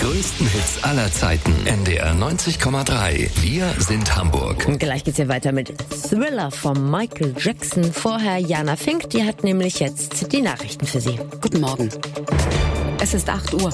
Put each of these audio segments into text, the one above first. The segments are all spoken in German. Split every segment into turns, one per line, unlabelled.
größten Hits aller Zeiten. NDR 90,3. Wir sind Hamburg.
Und gleich geht's hier weiter mit Thriller von Michael Jackson. Vorher Jana Fink, die hat nämlich jetzt die Nachrichten für Sie.
Guten Morgen. Es ist 8 Uhr.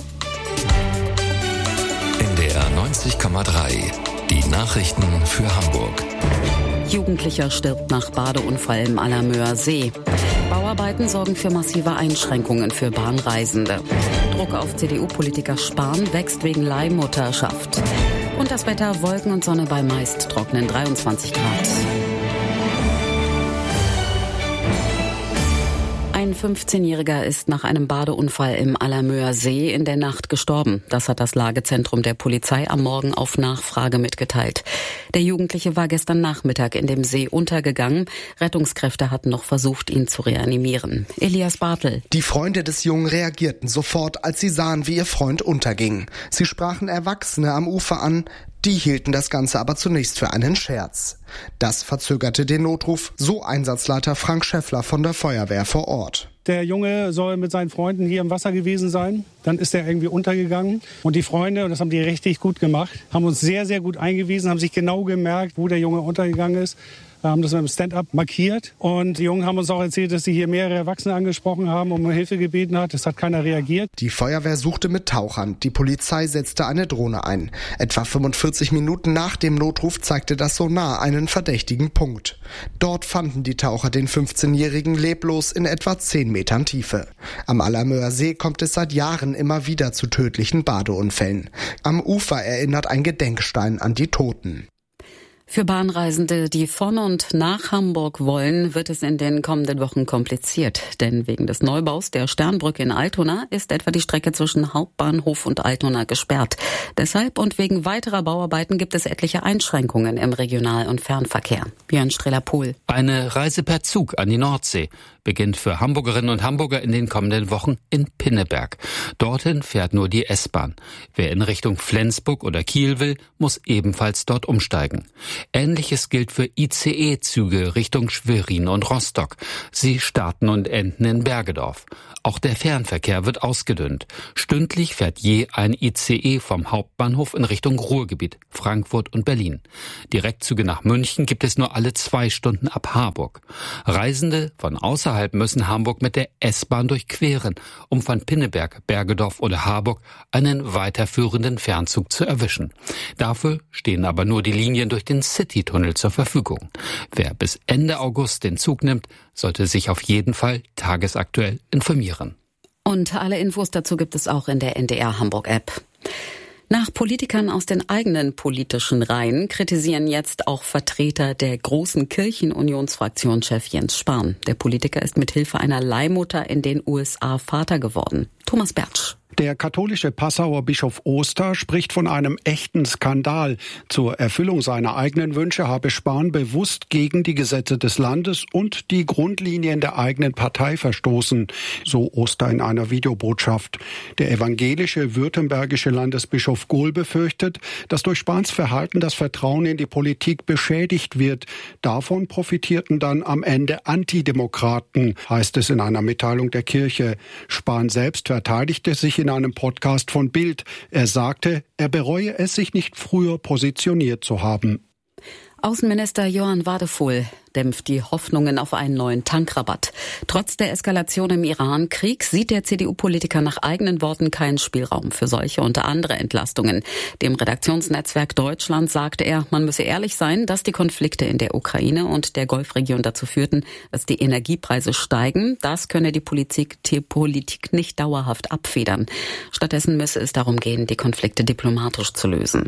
NDR 90,3. Die Nachrichten für Hamburg.
Jugendlicher stirbt nach Badeunfall im Allermöer See. Bauarbeiten sorgen für massive Einschränkungen für Bahnreisende. Druck auf CDU-Politiker Spahn wächst wegen Leihmutterschaft. Und das Wetter: Wolken und Sonne bei meist trockenen 23 Grad. Ein 15-Jähriger ist nach einem Badeunfall im Allermöer See in der Nacht gestorben. Das hat das Lagezentrum der Polizei am Morgen auf Nachfrage mitgeteilt. Der Jugendliche war gestern Nachmittag in dem See untergegangen. Rettungskräfte hatten noch versucht, ihn zu reanimieren. Elias Bartel.
Die Freunde des Jungen reagierten sofort, als sie sahen, wie ihr Freund unterging. Sie sprachen Erwachsene am Ufer an. Die hielten das Ganze aber zunächst für einen Scherz. Das verzögerte den Notruf, so Einsatzleiter Frank Schäffler von der Feuerwehr vor Ort.
Der Junge soll mit seinen Freunden hier im Wasser gewesen sein. Dann ist er irgendwie untergegangen. Und die Freunde, und das haben die richtig gut gemacht, haben uns sehr, sehr gut eingewiesen, haben sich genau gemerkt, wo der Junge untergegangen ist. Haben das mit dem Stand-up markiert. Und die Jungen haben uns auch erzählt, dass sie hier mehrere Erwachsene angesprochen haben und um Hilfe gebeten hat. Es hat keiner reagiert.
Die Feuerwehr suchte mit Tauchern. Die Polizei setzte eine Drohne ein. Etwa 45 Minuten nach dem Notruf zeigte das Sonar einen verdächtigen Punkt. Dort fanden die Taucher den 15-Jährigen leblos in etwa 10 Metern Tiefe. Am Allermöer See kommt es seit Jahren immer wieder zu tödlichen Badeunfällen. Am Ufer erinnert ein Gedenkstein an die Toten.
Für Bahnreisende, die von und nach Hamburg wollen, wird es in den kommenden Wochen kompliziert. Denn wegen des Neubaus der Sternbrücke in Altona ist etwa die Strecke zwischen Hauptbahnhof und Altona gesperrt. Deshalb und wegen weiterer Bauarbeiten gibt es etliche Einschränkungen im Regional- und Fernverkehr. Björn Strehler-Pohl.
Eine Reise per Zug an die Nordsee beginnt für Hamburgerinnen und Hamburger in den kommenden Wochen in Pinneberg. Dorthin fährt nur die S-Bahn. Wer in Richtung Flensburg oder Kiel will, muss ebenfalls dort umsteigen. Ähnliches gilt für ICE-Züge Richtung Schwerin und Rostock. Sie starten und enden in Bergedorf. Auch der Fernverkehr wird ausgedünnt. Stündlich fährt je ein ICE vom Hauptbahnhof in Richtung Ruhrgebiet, Frankfurt und Berlin. Direktzüge nach München gibt es nur alle 2 Stunden ab Harburg. Reisende von außerhalb müssen Hamburg mit der S-Bahn durchqueren, um von Pinneberg, Bergedorf oder Harburg einen weiterführenden Fernzug zu erwischen. Dafür stehen aber nur die Linien durch den City-Tunnel zur Verfügung. Wer bis Ende August den Zug nimmt, sollte sich auf jeden Fall tagesaktuell informieren.
Und alle Infos dazu gibt es auch in der NDR Hamburg-App. Nach Politikern aus den eigenen politischen Reihen kritisieren jetzt auch Vertreter der großen Kirchenunionsfraktion-Chef Jens Spahn. Der Politiker ist mit Hilfe einer Leihmutter in den USA Vater geworden. Thomas Bertsch.
Der katholische Passauer Bischof Oster spricht von einem echten Skandal. Zur Erfüllung seiner eigenen Wünsche habe Spahn bewusst gegen die Gesetze des Landes und die Grundlinien der eigenen Partei verstoßen, so Oster in einer Videobotschaft. Der evangelische württembergische Landesbischof Gohl befürchtet, dass durch Spahns Verhalten das Vertrauen in die Politik beschädigt wird. Davon profitierten dann am Ende Antidemokraten, heißt es in einer Mitteilung der Kirche. Spahn selbst verteidigte sich in einem Podcast von Bild. Er sagte, er bereue es, sich nicht früher positioniert zu haben.
Außenminister Johann Wadefuhl dämpft die Hoffnungen auf einen neuen Tankrabatt. Trotz der Eskalation im Iran-Krieg sieht der CDU-Politiker nach eigenen Worten keinen Spielraum für solche und andere Entlastungen. Dem Redaktionsnetzwerk Deutschland sagte er, man müsse ehrlich sein, dass die Konflikte in der Ukraine und der Golfregion dazu führten, dass die Energiepreise steigen. Das könne die Politik nicht dauerhaft abfedern. Stattdessen müsse es darum gehen, die Konflikte diplomatisch zu lösen.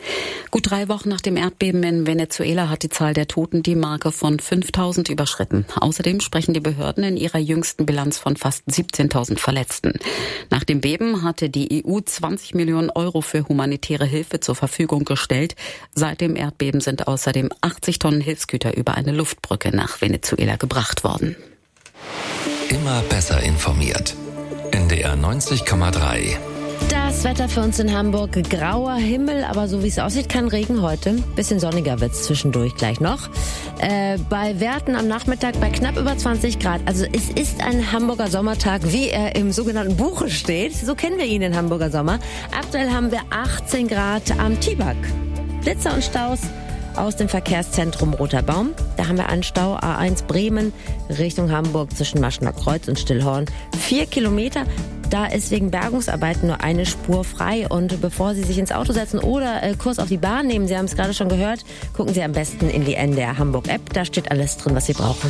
Gut 3 Wochen nach dem Erdbeben in Venezuela hat die Zahl der Toten die Marke von 5.000 überschritten. Außerdem sprechen die Behörden in ihrer jüngsten Bilanz von fast 17.000 Verletzten. Nach dem Beben hatte die EU 20 Millionen Euro für humanitäre Hilfe zur Verfügung gestellt. Seit dem Erdbeben sind außerdem 80 Tonnen Hilfsgüter über eine Luftbrücke nach Venezuela gebracht worden.
Immer besser informiert. NDR 90,3.
Da Das Wetter für uns in Hamburg, grauer Himmel, aber so wie es aussieht, kein Regen heute. Bisschen sonniger wird's zwischendurch gleich noch. Bei Werten am Nachmittag bei knapp über 20 Grad. Also es ist ein Hamburger Sommertag, wie er im sogenannten Buche steht. So kennen wir ihn, den Hamburger Sommer. Aktuell haben wir 18 Grad am Tibak. Blitzer und Staus aus dem Verkehrszentrum Roter Baum. Da haben wir einen Stau A1 Bremen Richtung Hamburg zwischen Maschener Kreuz und Stillhorn. 4 Kilometer. Da ist wegen Bergungsarbeiten nur eine Spur frei. Und bevor Sie sich ins Auto setzen oder Kurs auf die Bahn nehmen, Sie haben es gerade schon gehört, gucken Sie am besten in die NDR Hamburg App. Da steht alles drin, was Sie brauchen.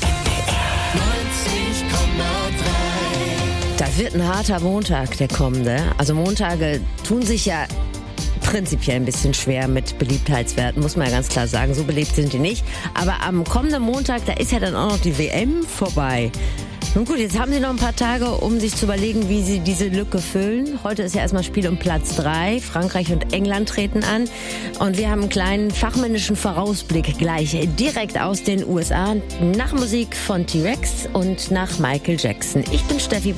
90,3. Das wird ein harter Montag, der kommende. Also Montage tun sich ja prinzipiell ein bisschen schwer mit Beliebtheitswerten, muss man ja ganz klar sagen. So beliebt sind die nicht. Aber am kommenden Montag, da ist ja dann auch noch die WM vorbei. Nun gut, jetzt haben Sie noch ein paar Tage, um sich zu überlegen, wie Sie diese Lücke füllen. Heute ist ja erstmal Spiel um Platz 3. Frankreich und England treten an. Und wir haben einen kleinen fachmännischen Vorausblick gleich direkt aus den USA. Nach Musik von T-Rex und nach Michael Jackson. Ich bin Steffi